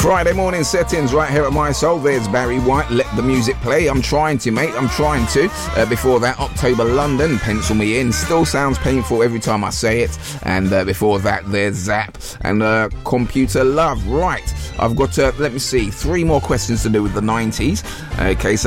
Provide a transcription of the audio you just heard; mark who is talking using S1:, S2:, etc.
S1: Friday morning settings right here at My Soul. There's Barry White, Let the Music Play. I'm trying to, mate. I'm trying to. Before that, October London, Pencil Me In. Still sounds painful every time I say it. And before that, there's Zap and Computer Love. Right. I've got, let me see, 3 more questions to do with the 90s. Okay, so